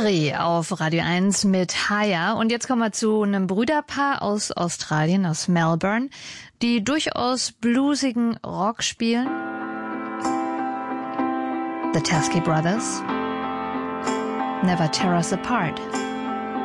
Marie auf Radio 1 mit Haya. Und jetzt kommen wir zu einem Brüderpaar aus Australien, aus Melbourne, die durchaus bluesigen Rock spielen. The Teskey Brothers. Never Tear Us Apart.